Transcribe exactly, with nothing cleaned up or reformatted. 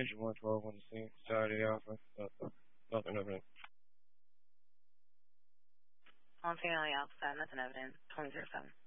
Picture one twelve on the scene. Saturday Alpha. Uh, nothing evident. On Family Alpha, nothing evident. twenty oh seven.